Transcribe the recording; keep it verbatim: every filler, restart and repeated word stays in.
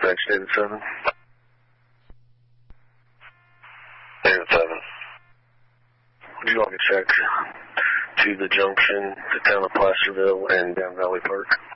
dispatch David seven. David seven. Would you like a check to the junction, the town of Placerville, and down Valley Park?